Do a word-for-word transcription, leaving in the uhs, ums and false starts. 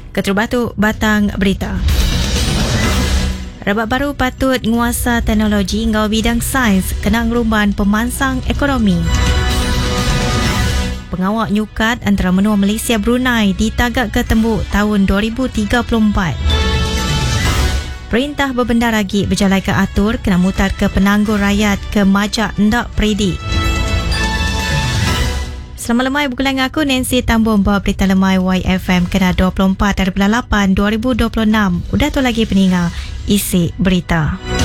Keterbatu batang berita. Rabat baru patut nguasa teknologi ngau bidang sains kena ngerumban pemansang ekonomi. Pengawak nyukat antara menua Malaysia Brunei ditagak ke tembuk tahun dua ribu tiga puluh empat. Perintah berbendar lagi berjalan ke atur kena mutar ke penangguh rakyat ke majak ndak predik. Selamat lemai bergulang aku Nancy Tambun bawa berita lemai Y F M kena dua puluh empat dari bulan lapan dua ribu dua puluh enam. Udah tu lagi peninggal isi berita.